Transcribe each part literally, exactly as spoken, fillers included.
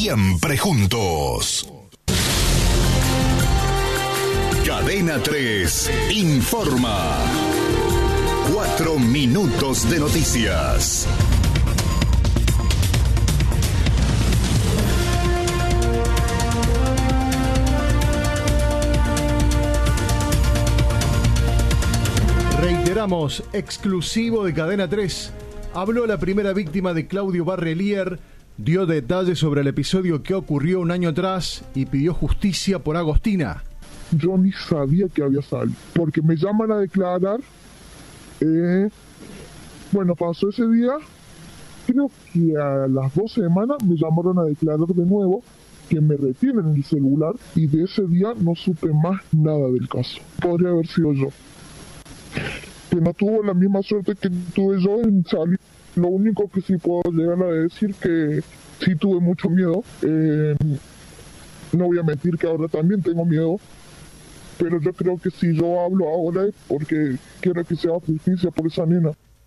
siempre juntos. Cadena tres informa. Cuatro minutos de noticias. Reiteramos, exclusivo de Cadena tres. Habló la primera víctima de Claudio Barrelier, dio detalles sobre el episodio que ocurrió un año atrás y pidió justicia por Agostina. Yo ni sabía que había salido, porque me llaman a declarar. Eh, bueno, pasó ese día, creo que a las dos semanas me llamaron a declarar de nuevo, que me retienen el celular, y de ese día no supe más nada del caso. Podría haber sido yo, que no tuvo la misma suerte que tuve yo en salir. Lo único que sí puedo llegar a decir que sí tuve mucho miedo. Eh, no voy a mentir que ahora también tengo miedo, pero yo creo que si yo hablo ahora es porque quiero que se haga justicia por esa nena.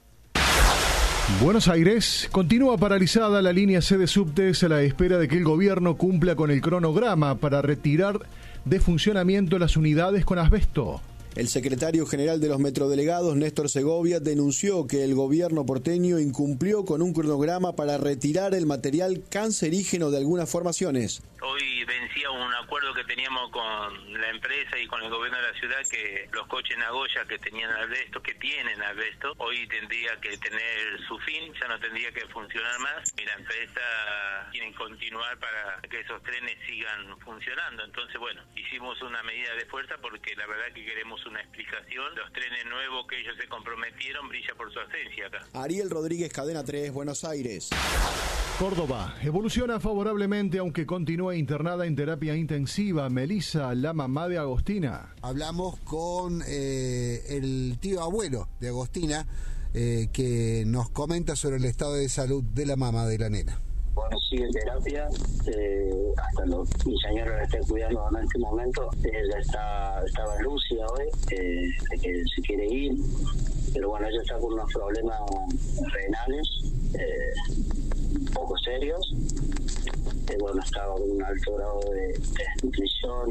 Buenos Aires, continúa paralizada la línea C de subtes a la espera de que el gobierno cumpla con el cronograma para retirar de funcionamiento las unidades con asbesto. El secretario general de los metrodelegados, Néstor Segovia, denunció que el gobierno porteño incumplió con un cronograma para retirar el material cancerígeno de algunas formaciones. Hoy vencía un acuerdo que teníamos con la empresa y con el gobierno de la ciudad, que los coches Nagoya que tenían asbesto, que tienen asbesto, hoy tendría que tener su fin, ya no tendría que funcionar más, y la empresa tiene que continuar para que esos trenes sigan funcionando. Entonces, bueno, hicimos una medida de fuerza porque la verdad que queremos una explicación. Los trenes nuevos que ellos se comprometieron brilla por su ausencia acá. Ariel Rodríguez, Cadena tres, Buenos Aires. Córdoba evoluciona favorablemente, aunque continúa internada en terapia intensiva. Melissa, la mamá de Agostina. Hablamos con eh, el tío abuelo de Agostina, eh, que nos comenta sobre el estado de salud de la mamá de la nena. Bueno, sigue en terapia, eh, hasta lo, mi señora la está cuidando en este momento. Ella está, estaba lúcida hoy, eh, de que se quiere ir, pero bueno, ella está con unos problemas renales eh, un poco serios. Eh, bueno, estaba con un alto grado de desnutrición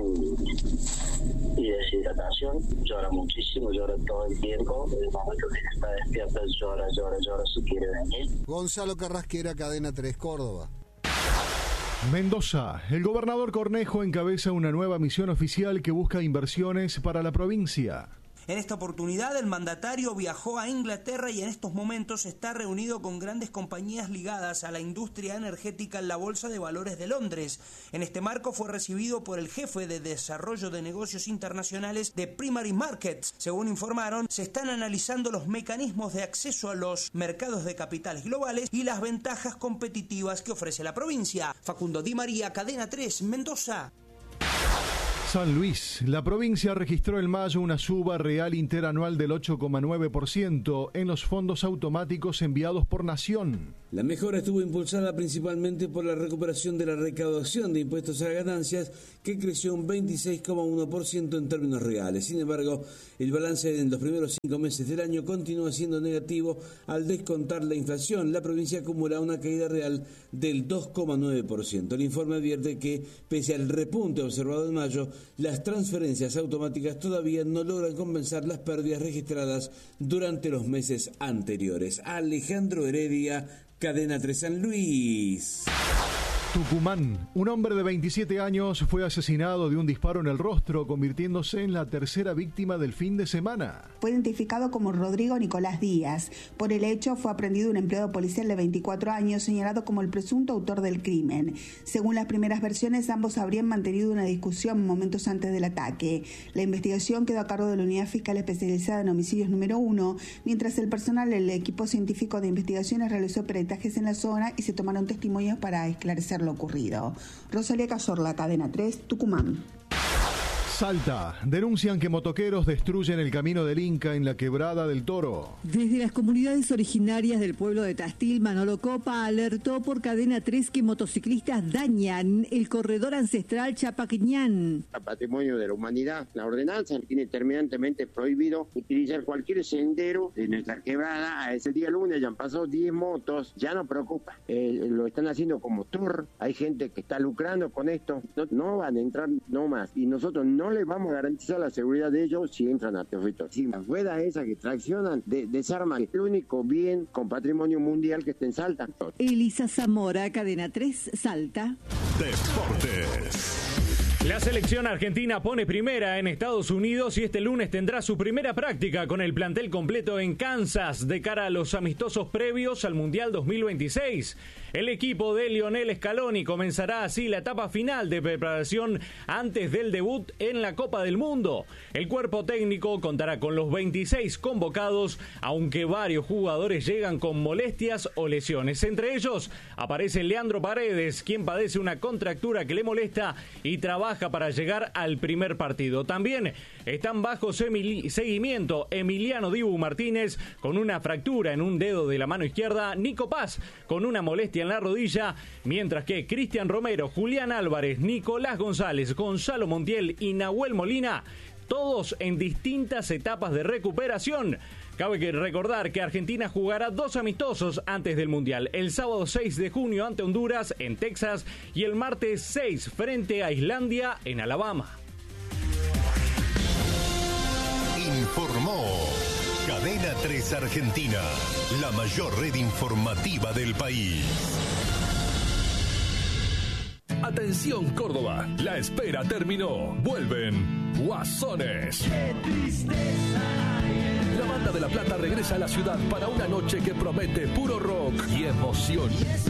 y, y deshidratación. Llora muchísimo, llora todo el tiempo. En el momento que está despierta, llora, llora, llora si quiere venir. Gonzalo Carrasquera, Cadena tres, Córdoba. Mendoza, el gobernador Cornejo encabeza una nueva misión oficial que busca inversiones para la provincia. En esta oportunidad, el mandatario viajó a Inglaterra y en estos momentos está reunido con grandes compañías ligadas a la industria energética en la Bolsa de Valores de Londres. En este marco fue recibido por el jefe de Desarrollo de Negocios Internacionales de Primary Markets. Según informaron, se están analizando los mecanismos de acceso a los mercados de capitales globales y las ventajas competitivas que ofrece la provincia. Facundo Di María, Cadena tres, Mendoza. San Luis, la provincia registró en mayo una suba real interanual del ocho coma nueve por ciento en los fondos automáticos enviados por Nación. La mejora estuvo impulsada principalmente por la recuperación de la recaudación de impuestos a ganancias, que creció un veintiséis coma uno por ciento en términos reales. Sin embargo, el balance en los primeros cinco meses del año continúa siendo negativo al descontar la inflación. La provincia acumula una caída real del dos coma nueve por ciento. El informe advierte que, pese al repunte observado en mayo, las transferencias automáticas todavía no logran compensar las pérdidas registradas durante los meses anteriores. Alejandro Heredia, Cadena tres, San Luis. Tucumán, un hombre de veintisiete años fue asesinado de un disparo en el rostro, convirtiéndose en la tercera víctima del fin de semana. Fue identificado como Rodrigo Nicolás Díaz. Por el hecho fue aprendido un empleado policial de veinticuatro años, señalado como el presunto autor del crimen. Según las primeras versiones, ambos habrían mantenido una discusión momentos antes del ataque. La investigación quedó a cargo de la Unidad Fiscal Especializada en Homicidios número uno, mientras el personal del equipo científico de investigaciones realizó peritajes en la zona y se tomaron testimonios para esclarecer lo ocurrido. Rosalía Cazorla, Cadena tres, Tucumán. Salta. Denuncian que motoqueros destruyen el camino del Inca en la Quebrada del Toro. Desde las comunidades originarias del pueblo de Tastil, Manolo Copa alertó por Cadena tres que motociclistas dañan el corredor ancestral Chapaquiñán. Patrimonio de la humanidad. La ordenanza tiene terminantemente prohibido utilizar cualquier sendero de nuestra quebrada. Ese día lunes ya han pasado diez motos, ya no preocupa. Eh, lo están haciendo como tour. Hay gente que está lucrando con esto. No, no van a entrar no más. Y nosotros no les vamos a garantizar la seguridad de ellos si entran a Teofito. Si las ruedas esas que traccionan de, desarman el único bien con patrimonio mundial que está en Salta. Elisa Zamora, Cadena tres, Salta. Deportes. La selección argentina pone primera en Estados Unidos y este lunes tendrá su primera práctica con el plantel completo en Kansas de cara a los amistosos previos al Mundial dos mil veintiséis. El equipo de Lionel Scaloni comenzará así la etapa final de preparación antes del debut en la Copa del Mundo. El cuerpo técnico contará con los veintiséis convocados, aunque varios jugadores llegan con molestias o lesiones. Entre ellos aparece Leandro Paredes, quien padece una contractura que le molesta y trabaja para llegar al primer partido. También están bajo seguimiento Emiliano Dibu Martínez con una fractura en un dedo de la mano izquierda, Nico Paz con una molestia en la rodilla, mientras que Cristian Romero, Julián Álvarez, Nicolás González, Gonzalo Montiel y Nahuel Molina, todos en distintas etapas de recuperación. Cabe que recordar que Argentina jugará dos amistosos antes del Mundial. El sábado seis de junio ante Honduras en Texas y el martes seis frente a Islandia en Alabama. Informó Cadena tres Argentina, la mayor red informativa del país. Atención Córdoba, la espera terminó. Vuelven Guasones. Qué tristeza. La Banda de La Plata regresa a la ciudad para una noche que promete puro rock y emoción.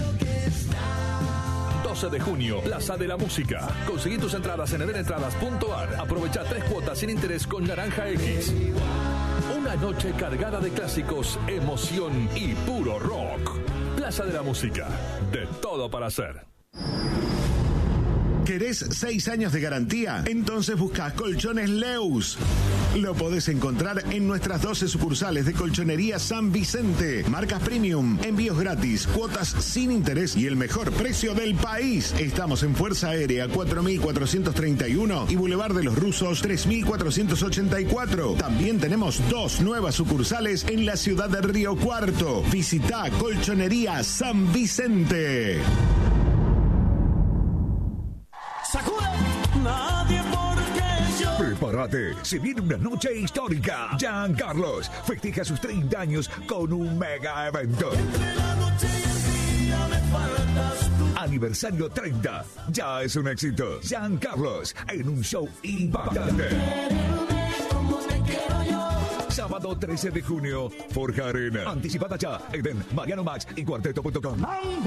doce de junio, Plaza de la Música. Conseguí tus entradas en edenentradas punto a r. Aprovecha tres cuotas sin interés con Naranja X. Una noche cargada de clásicos, emoción y puro rock. Plaza de la Música. De todo para hacer. ¿Querés seis años de garantía? Entonces buscá Colchones Leus. Lo podés encontrar en nuestras doce sucursales de Colchonería San Vicente. Marcas premium, envíos gratis, cuotas sin interés y el mejor precio del país. Estamos en Fuerza Aérea cuatro mil cuatrocientos treinta y uno y Boulevard de los Rusos tres mil cuatrocientos ochenta y cuatro. También tenemos dos nuevas sucursales en la ciudad de Río Cuarto. Visita Colchonería San Vicente. Nadie porque yo. Prepárate, se viene una noche histórica. Giancarlos festeja sus treinta años con un mega evento. Entre la noche y el día me faltas tú. Aniversario treinta, ya es un éxito. Giancarlos en un show impactante. Como te quiero yo. Sábado trece de junio, Forja Arena. Anticipada ya en Mariano Max y cuarteto punto com.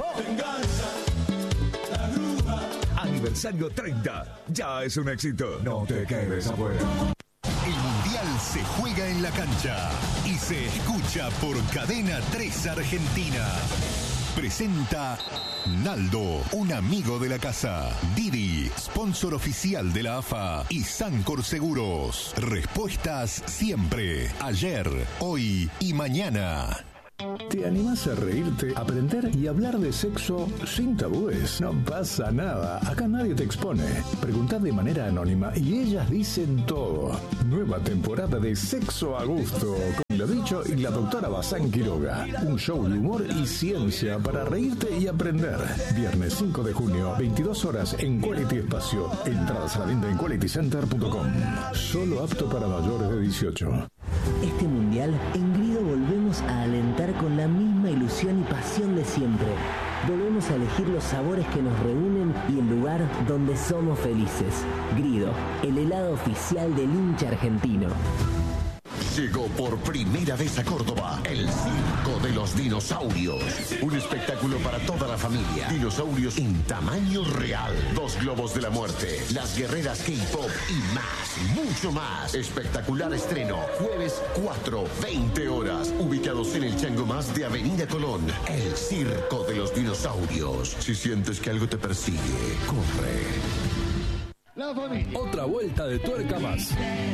Aniversario treinta, ya es un éxito. No te quedes afuera. El Mundial se juega en la cancha y se escucha por Cadena tres Argentina. Presenta Naldo, un amigo de la casa. Didi, sponsor oficial de la A F A. Y Sancor Seguros. Respuestas siempre. Ayer, hoy y mañana. ¿Te animás a reírte, aprender y hablar de sexo sin tabúes? No pasa nada, acá nadie te expone. Preguntad de manera anónima y ellas dicen todo. Nueva temporada de Sexo a Gusto, con lo dicho y la doctora Bazán Quiroga. Un show de humor y ciencia para reírte y aprender. Viernes cinco de junio, veintidós horas en Quality Espacio. Entradas a la venta en quality center punto com. Solo apto para mayores de dieciocho. Este mundial, en Grido volvemos a alentar con la misma ilusión y pasión de siempre. Volvemos a elegir los sabores que nos reúnen y el lugar donde somos felices. Grido, el helado oficial del hincha argentino. Llegó por primera vez a Córdoba el Circo de los Dinosaurios. Un espectáculo para toda la familia. Dinosaurios en tamaño real. Dos globos de la muerte. Las guerreras K-pop y más, mucho más. Espectacular estreno. Jueves cuatro, veinte horas. Ubicados en el Chango Más de Avenida Colón. El Circo de los Dinosaurios. Si sientes que algo te persigue, corre. La familia. Otra vuelta de tuerca más.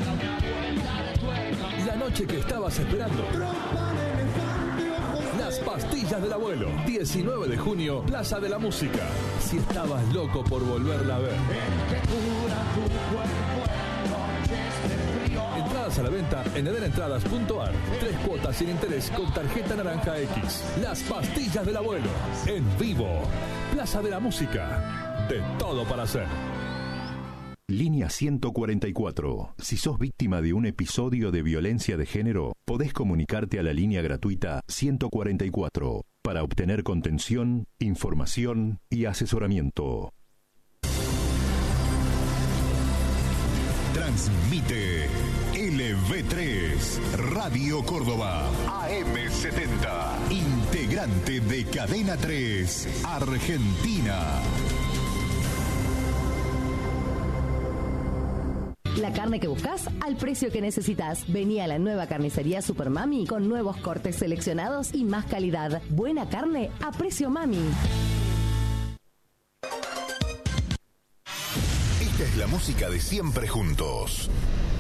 La noche que estabas esperando. Las pastillas del abuelo. diecinueve de junio, Plaza de la Música. Si estabas loco por volverla a ver. Entradas a la venta en eden entradas punto a r. Tres cuotas sin interés con tarjeta naranja X. Las pastillas del abuelo. En vivo. Plaza de la Música. De todo para hacer. Línea ciento cuarenta y cuatro. Si sos víctima de un episodio de violencia de género, podés comunicarte a la línea gratuita ciento cuarenta y cuatro para obtener contención, información y asesoramiento. Transmite L V tres, Radio Córdoba, A M setenta, integrante de Cadena tres, Argentina. La carne que buscas al precio que necesitas. Vení a la nueva carnicería Super Mami con nuevos cortes seleccionados y más calidad. Buena carne a precio Mami. Esta es la música de Siempre Juntos.